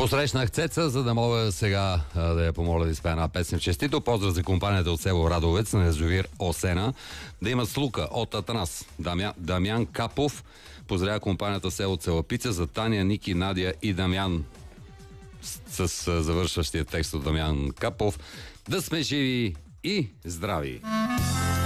Посрещнах Цеца, за да мога сега да я помоля да изпее една песен. Честито поздрав за компанията от село Радовец на язовир Осена. Да има слука от Атанас. Дамян Капов поздравя компанията село Целапица за Таня, Ники, Надя и Дамян. С завършващия текст от Дамян Капов. Да сме живи и здрави!